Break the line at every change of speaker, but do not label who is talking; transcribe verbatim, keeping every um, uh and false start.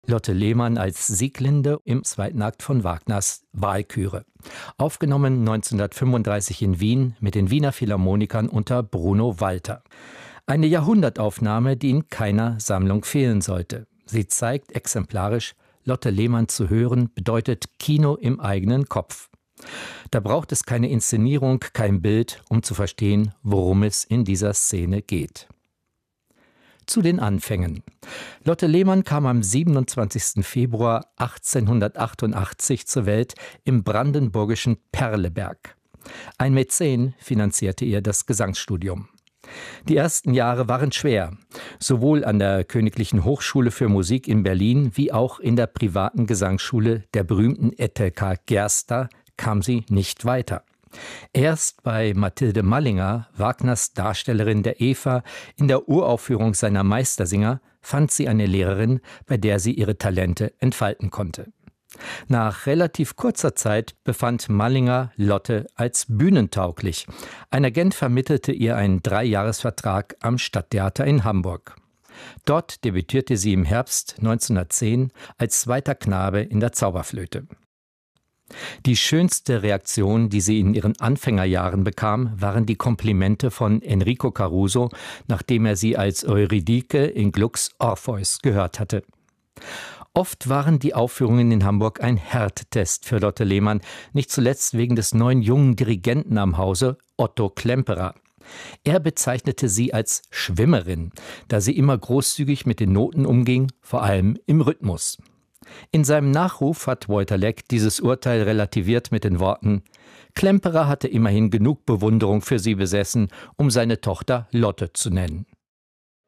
Lotte Lehmann als Sieglinde im zweiten Akt von Wagners Walküre. Aufgenommen neunzehnhundertfünfunddreißig in Wien mit den Wiener Philharmonikern unter Bruno Walter. Eine Jahrhundertaufnahme, die in keiner Sammlung fehlen sollte. Sie zeigt exemplarisch, Lotte Lehmann zu hören bedeutet Kino im eigenen Kopf. Da braucht es keine Inszenierung, kein Bild, um zu verstehen, worum es in dieser Szene geht. Zu den Anfängen. Lotte Lehmann kam am siebenundzwanzigsten Februar achtzehnhundertachtundachtzig zur Welt im brandenburgischen Perleberg. Ein Mäzen finanzierte ihr das Gesangsstudium. Die ersten Jahre waren schwer, sowohl an der Königlichen Hochschule für Musik in Berlin wie auch in der privaten Gesangsschule der berühmten Etelka Gerster kam sie nicht weiter. Erst bei Mathilde Mallinger, Wagners Darstellerin der Eva, in der Uraufführung seiner Meistersinger, fand sie eine Lehrerin, bei der sie ihre Talente entfalten konnte. Nach relativ kurzer Zeit befand Mallinger Lotte als bühnentauglich. Ein Agent vermittelte ihr einen Dreijahresvertrag am Stadttheater in Hamburg. Dort debütierte sie im Herbst neunzehnhundertzehn als zweiter Knabe in der Zauberflöte. Die schönste Reaktion, die sie in ihren Anfängerjahren bekam, waren die Komplimente von Enrico Caruso, nachdem er sie als Eurydike in Glucks Orpheus gehört hatte. Oft waren die Aufführungen in Hamburg ein Härtetest für Lotte Lehmann, nicht zuletzt wegen des neuen jungen Dirigenten am Hause, Otto Klemperer. Er bezeichnete sie als Schwimmerin, da sie immer großzügig mit den Noten umging, vor allem im Rhythmus. In seinem Nachruf hat Walter Leck dieses Urteil relativiert mit den Worten: Klemperer hatte immerhin genug Bewunderung für sie besessen, um seine Tochter Lotte zu nennen.